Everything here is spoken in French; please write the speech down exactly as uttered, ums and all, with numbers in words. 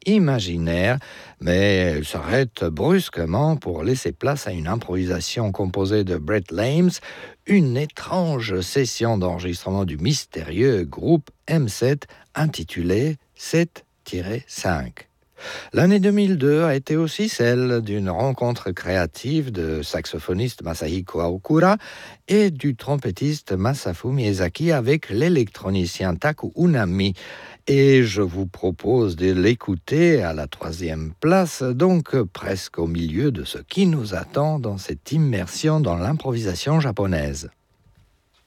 imaginaire, mais elle s'arrête brusquement pour laisser place à une improvisation composée de Brett Lames, une étrange session d'enregistrement du mystérieux groupe M sept intitulée sept cinq. L'année deux mille deux a été aussi celle d'une rencontre créative de saxophoniste Masahiko Aokura et du trompettiste Masafu Miyazaki avec l'électronicien Taku Unami. Et je vous propose de l'écouter à la troisième place, donc presque au milieu de ce qui nous attend dans cette immersion dans l'improvisation japonaise.